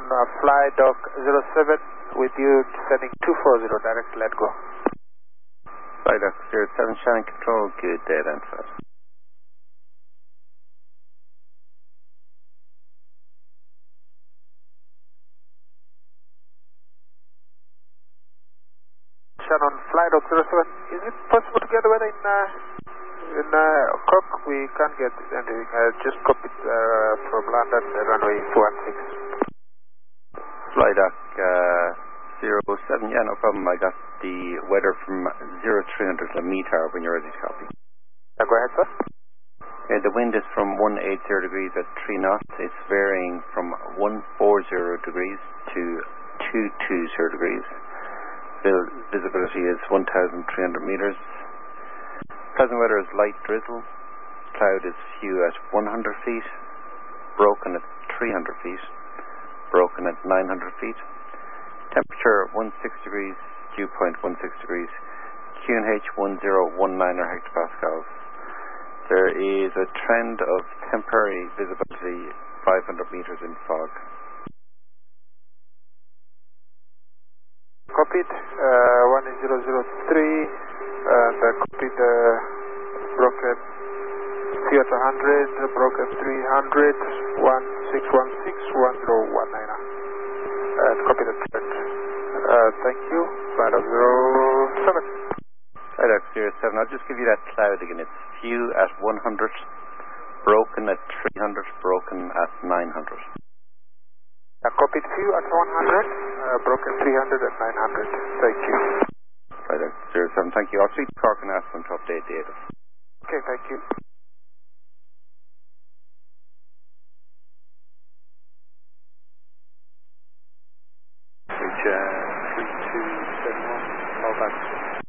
Fly Doc 07 with you sending 240 direct, let go. Fly Doc 07, Shannon Control, good day then, sir. Shannon, Fly Doc 07, is it possible to get the weather in Cork? We can't get anything, just copied from London, runway 216. Fly Doc 07, yeah, no problem. I got the weather from 0300 METAR when you're ready to copy. Go ahead, sir. The wind is from 180 degrees at 3 knots. It's varying from 140 degrees to 220 degrees. Visibility is 1,300 meters. Present weather is light drizzle. Cloud is few at 100 feet. Broken at 300 feet. Broken at 900 feet. Temperature 16 degrees. Dew point 16 degrees. QNH 1019 hectopascals. There is a trend of temporary visibility 500 meters in fog. Copied 1003 and copied broken few at 100, broken 300, 1616, 1019 and copied the trend. Thank you. Flight of 07. Flight of 07, I'll just give you that cloud again. It's few at 100, broken at 300, broken at 900. Copied few at 100, broken 300 and 900. Thank you. Flight of 07, thank you. I'll speak to Cork and ask them to update data. Okay, thank you. Reach 3271, call back.